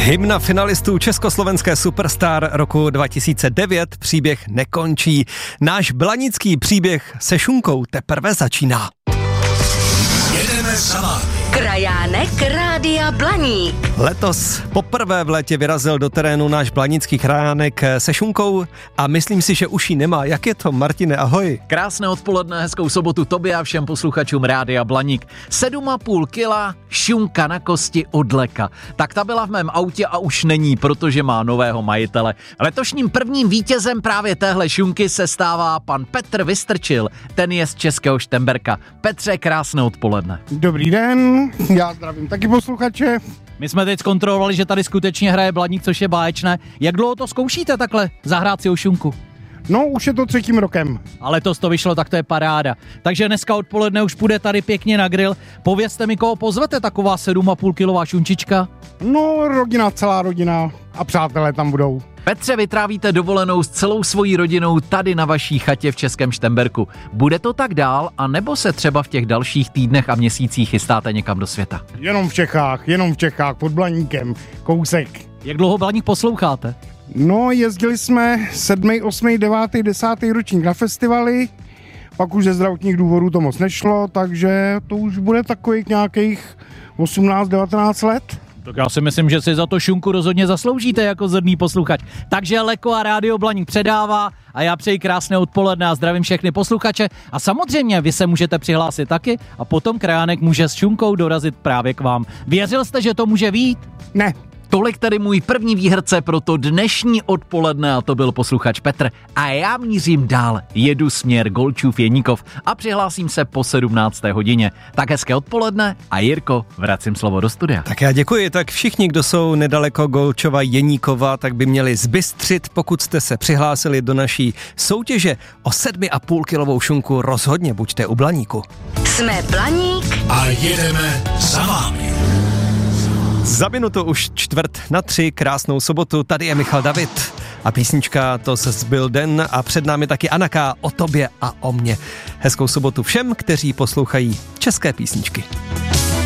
Hymna finalistů Československé Superstar roku 2009 příběh nekončí. Náš blanický příběh se Šunkou teprve začíná. Jedeme sama. Krajánek Rádia Blaník. Letos poprvé v létě vyrazil do terénu náš blanický krajánek se Šunkou a myslím si, že už jí nemá. Jak je to, Martine, ahoj? Krásné odpoledne, hezkou sobotu tobě a všem posluchačům Rádia Blaník. 7,5 kila šunka na kosti od Leka. Tak ta byla v mém autě a už není, protože má nového majitele. Letošním prvním vítězem právě téhle šunky se stává pan Petr Vystrčil. Ten je z Českého Štemberka. Petře, krásné odpoledne. Dobrý den, já zdravím taky posluchače. My jsme teď zkontrolovali, že tady skutečně hraje Blaník, což je báječné. Jak dlouho to zkoušíte takhle, zahrát si o šunku? No, už je to 3. rokem. Ale letos to vyšlo, tak to je paráda. Takže dneska odpoledne už půjde tady pěkně na grill. Povězte mi, koho pozvete, taková 7,5 kilová šunčička? No, rodina, celá rodina a přátelé tam budou. Petře, vytrávíte dovolenou s celou svojí rodinou tady na vaší chatě v Českém Štemberku. Bude to tak dál, anebo se třeba v těch dalších týdnech a měsících chystáte někam do světa? Jenom v Čechách, pod Blaníkem, kousek. Jak dlouho Blaník posloucháte? No, jezdili jsme 7., 8., 9., 10. ročník na festivaly, pak už ze zdravotních důvodů to moc nešlo, takže to už bude takových nějakých 18-19 let. Tak já si myslím, že si za to šunku rozhodně zasloužíte jako zrný posluchač. Takže Leko a Rádio Blaník předává a já přeji krásné odpoledne a zdravím všechny posluchače. A samozřejmě vy se můžete přihlásit taky a potom krajánek může s šunkou dorazit právě k vám. Věřil jste, že to může vyjít? Ne. Tolik tedy můj první výherce pro to dnešní odpoledne a to byl posluchač Petr. A já mířím dál, jedu směr Golčův Jeníkov a přihlásím se po 17. hodině. Tak hezké odpoledne a Jirko, vracím slovo do studia. Tak já děkuji, tak všichni, kdo jsou nedaleko Golčova Jeníkova, tak by měli zbystřit, pokud jste se přihlásili do naší soutěže o 7,5 kilovou šunku, rozhodně buďte u Blaníku. Jsme Blaník A jedeme za vámi. Za minutu už 2:45, krásnou sobotu, tady je Michal David a písnička To zbyl den a před námi taky Anaka o tobě a o mně. Hezkou sobotu všem, kteří poslouchají české písničky.